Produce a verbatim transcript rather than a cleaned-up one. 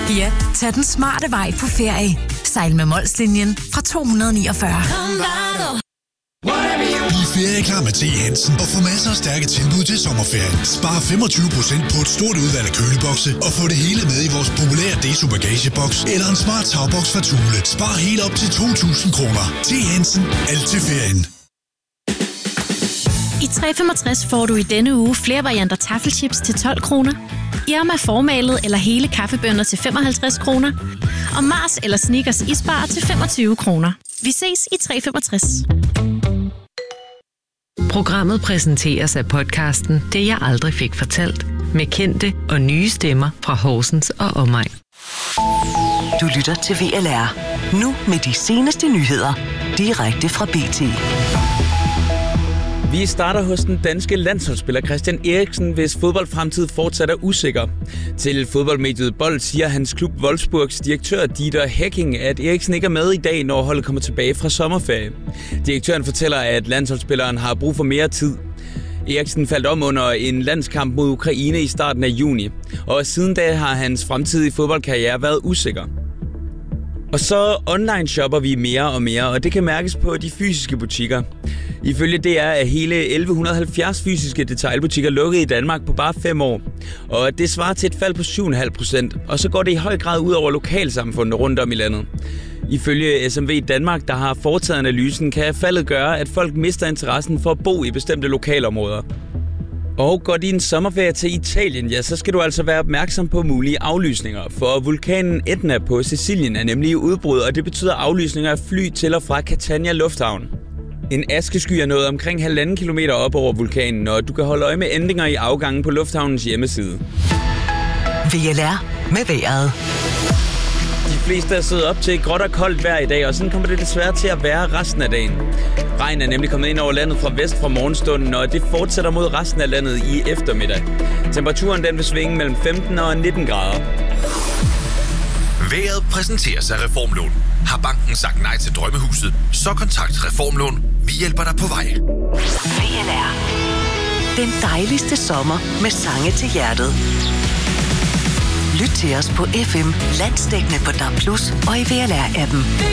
Ja, tag den smarte vej på ferie. Sejl med Molslinjen fra to hundrede niogfyrre. Bliv ferieklar med T. Hansen og få masser af stærke tilbud til sommerferien. Spar femogtyve procent på et stort udvalg af kølebokse og få det hele med i vores populære Deso bagageboks eller en smart tagboks fra Thule. Spar helt op til to tusind kroner. T. Hansen. Alt til ferien. I tre komma femogtres får du i denne uge flere varianter taffelchips til tolv kroner. Irma formalet eller hele kaffebønner til femoghalvtreds kroner. Og Mars eller Snickers isbar til femogtyve kroner. Vi ses i tre komma femogtres. Programmet præsenteres af podcasten Det jeg aldrig fik fortalt. Med kendte og nye stemmer fra Horsens og omegn. Du lytter til V L R. Nu med de seneste nyheder. Direkte fra B T. Vi starter hos den danske landsholdsspiller Christian Eriksen, hvis fodboldfremtid fortsat er usikker. Til fodboldmediet Bold siger hans klub Wolfsburgs direktør Dieter Hecking, at Eriksen ikke er med i dag, når holdet kommer tilbage fra sommerferie. Direktøren fortæller, at landsholdsspilleren har brug for mere tid. Eriksen faldt om under en landskamp mod Ukraine i starten af juni, og siden da har hans fremtidige fodboldkarriere været usikker. Og så online shopper vi mere og mere, og det kan mærkes på de fysiske butikker. Ifølge D R er hele elleve halvfjerds fysiske detailbutikker lukket i Danmark på bare fem år. Og det svarer til et fald på syv komma fem procent, og så går det i høj grad ud over lokalsamfundene rundt om i landet. Ifølge S M V Danmark, der har foretaget analysen, kan faldet gøre, at folk mister interessen for at bo i bestemte lokalområder. Og går din sommerferie til Italien, ja, så skal du altså være opmærksom på mulige aflysninger, for vulkanen Etna på Sicilien er nemlig i udbrud, og det betyder aflysninger af fly til og fra Catania Lufthavn. En askesky er nået omkring halvanden kilometer op over vulkanen, og du kan holde øje med ændringer i afgangen på lufthavnens hjemmeside. V L R med vejret. De fleste er siddet op til gråt og koldt vejr i dag, og sådan kommer det desværre til at være resten af dagen. Regn er nemlig kommet ind over landet fra vest fra morgenstunden, og det fortsætter mod resten af landet i eftermiddag. Temperaturen den vil svinge mellem femten og nitten grader. Vejret præsenteres af Reformlån. Har banken sagt nej til drømmehuset, så kontakt Reformlån. Vi hjælper dig på vej. V L R. Den dejligste sommer med sange til hjertet. Lyt til os på F M, landsdækkende på D A B plus og i V L R-appen.